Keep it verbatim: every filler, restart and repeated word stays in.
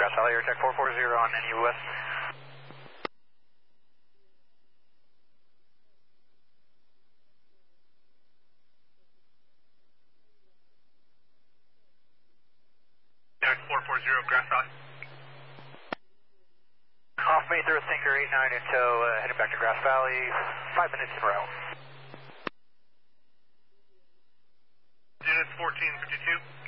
Grass Valley, Air Tech four four zero on N U West. Tech four four zero, Grass Valley. Off Main through Sinker eight nine in tow, uh, heading back to Grass Valley, five minutes in route. Units fourteen fifty-two.